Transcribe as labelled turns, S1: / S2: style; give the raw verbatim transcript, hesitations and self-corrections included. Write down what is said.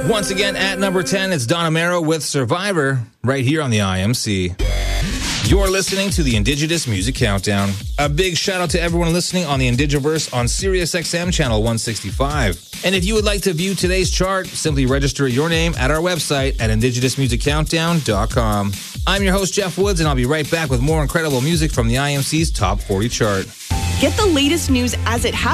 S1: Once again, at number ten, it's Don Amaro with Survivor, right here on the I M C. You're listening to the Indigenous Music Countdown. A big shout out to everyone listening on the Indigiverse on Sirius X M channel one sixty-five. And if you would like to view today's chart, simply register your name at our website at indigenous music countdown dot com. I'm your host, Jeff Woods, and I'll be right back with more incredible music from the I M C's Top forty chart.
S2: Get the latest news as it happens